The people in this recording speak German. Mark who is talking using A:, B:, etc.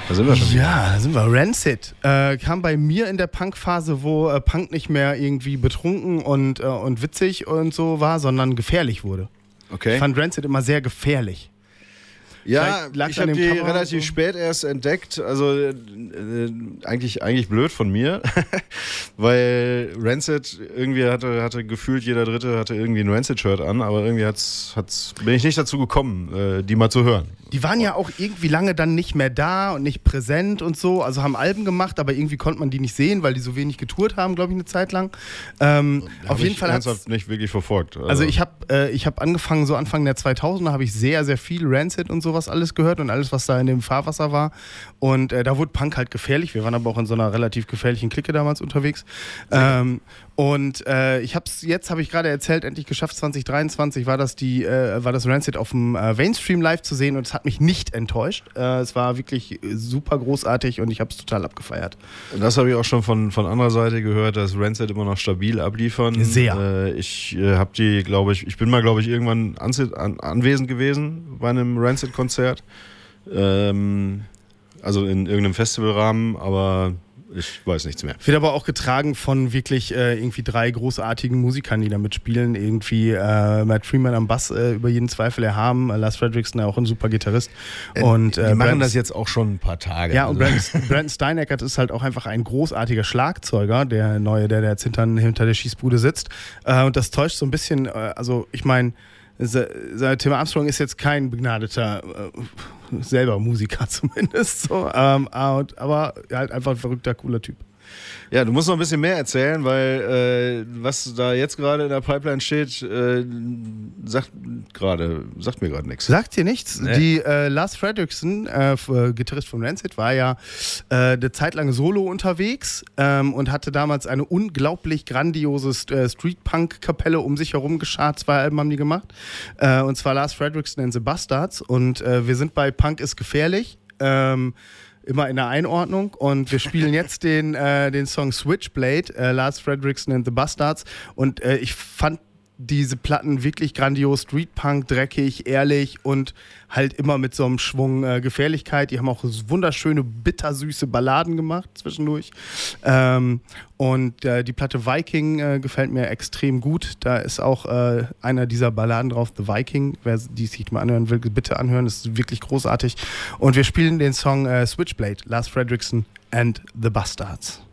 A: Da sind wir schon wieder.
B: Ja, da sind wir. Rancid kam bei mir in der Punk-Phase, wo Punk nicht mehr irgendwie betrunken und witzig und so war, sondern gefährlich wurde.
A: Okay.
B: Ich fand Rancid immer sehr gefährlich.
A: Ja,
B: Vielleicht
A: ich
B: lag's an
A: habe
B: dem
A: die
B: Cover
A: relativ
B: so.
A: spät erst entdeckt, also eigentlich blöd von mir, weil Rancid irgendwie hatte gefühlt jeder Dritte hatte irgendwie ein Rancid-Shirt an, aber irgendwie bin ich nicht dazu gekommen, die mal zu hören.
B: Die waren ja auch irgendwie lange dann nicht mehr da und nicht präsent und so, also haben Alben gemacht, aber irgendwie konnte man die nicht sehen, weil die so wenig getourt haben, glaube ich, eine Zeit lang. Auf jeden Fall
A: ernsthaft nicht wirklich verfolgt.
B: Also ich hab angefangen, so Anfang der 2000er habe ich sehr, sehr viel Rancid und sowas alles gehört und alles, was da in dem Fahrwasser war. Und da wurde Punk halt gefährlich. Wir waren aber auch in so einer relativ gefährlichen Clique damals unterwegs. Habe ich gerade erzählt, endlich geschafft, 2023 war das Rancid auf dem Mainstream live zu sehen und es hat mich nicht enttäuscht. Es war wirklich super großartig und ich habe es total abgefeiert.
A: Das habe ich auch schon von anderer Seite gehört, dass Rancid immer noch stabil abliefern.
B: Sehr.
A: Ich habe die, glaube ich, bin mal, glaube ich, irgendwann anwesend gewesen bei einem Rancid-Konzert. Also in irgendeinem Festivalrahmen, aber ich weiß nichts mehr.
B: Wird aber auch getragen von wirklich irgendwie 3 großartigen Musikern, die da mitspielen. Irgendwie Matt Freeman am Bass, über jeden Zweifel erhaben. Lars Fredriksson, auch ein super Gitarrist. Und,
A: die machen das jetzt auch schon ein paar Tage.
B: Ja, und Brandon Steineckert ist halt auch einfach ein großartiger Schlagzeuger, der jetzt hinter der Schießbude sitzt. Und das täuscht so ein bisschen, also ich meine, Tim Armstrong ist jetzt kein begnadeter selber Musiker zumindest, so, aber halt einfach ein verrückter, cooler Typ.
A: Ja, du musst noch ein bisschen mehr erzählen, weil was da jetzt gerade in der Pipeline steht, sagt mir gerade nichts.
B: Sagt dir nichts?
A: Nee.
B: Die Lars Fredriksson, Gitarrist von Rancid, war ja eine Zeit lang solo unterwegs und hatte damals eine unglaublich grandiose Street-Punk-Kapelle um sich herum geschart. 2 Alben haben die gemacht. Und zwar Lars Fredriksson and the Bastards. Und wir sind bei Punk ist gefährlich. Immer in der Einordnung und wir spielen jetzt den Song Switchblade, Lars Fredriksson and the Bastards und ich fand diese Platten wirklich grandios, Streetpunk, dreckig, ehrlich und halt immer mit so einem Schwung Gefährlichkeit. Die haben auch wunderschöne, bittersüße Balladen gemacht zwischendurch. Und die Platte Viking gefällt mir extrem gut. Da ist auch einer dieser Balladen drauf, The Viking. Wer die sich mal anhören will, bitte anhören. Das ist wirklich großartig. Und wir spielen den Song Switchblade, Lars Fredriksson and the Bastards.